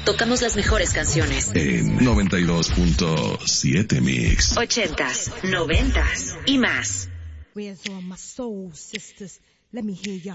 Tocamos las mejores canciones. En 92.7 Mix. 80s, 90s y más. Where's all my soul sisters? Let me hear your